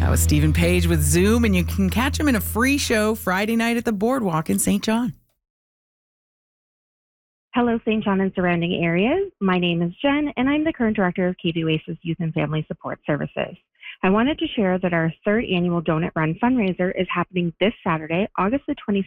That was Stephen Page with Zoom, and you can catch him in a free show Friday night at the Boardwalk in St. John. Hello, St. John and surrounding areas. My name is Jen, and I'm the current director of KB Oasis Youth and Family Support Services. I wanted to share that our third annual Donut Run fundraiser is happening this Saturday, August the 26th